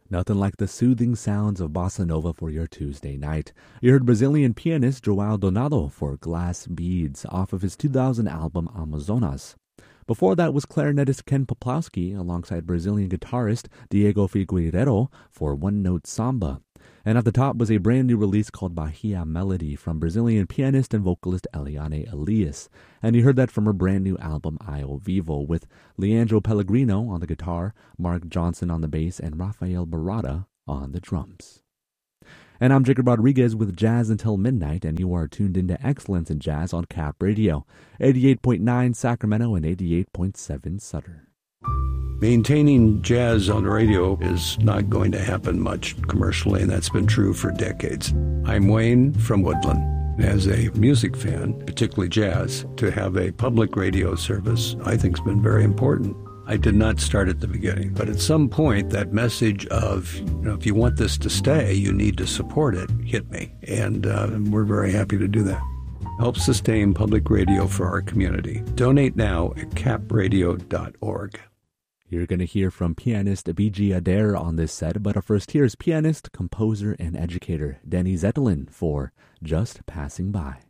Nothing like the soothing sounds of bossa nova for your Tuesday night. You heard Brazilian pianist João Donato for Glass Beads off of his 2000 album Amazonas. Before that was clarinetist Ken Poplawski alongside Brazilian guitarist Diego Figueiredo for One Note Samba. And at the top was a brand new release called Bahia Melody from Brazilian pianist and vocalist Eliane Elias. And you heard that from her brand new album Io Vivo with Leandro Pellegrino on the guitar, Mark Johnson on the bass, and Rafael Barada on the drums. And I'm Jacob Rodriguez with Jazz Until Midnight, and you are tuned into Excellence in Jazz on Cap Radio, 88.9 Sacramento and 88.7 Sutter. Maintaining jazz on the radio is not going to happen much commercially, and that's been true for decades. I'm Wayne from Woodland. As a music fan, particularly jazz, to have a public radio service I think has been very important. I did not start at the beginning, but at some point that message of, if you want this to stay, you need to support it, hit me. And we're very happy to do that. Help sustain public radio for our community. Donate now at capradio.org. You're going to hear from pianist B.G. Adair on this set, but first here's pianist, composer, and educator Danny Zettelin for Just Passing By.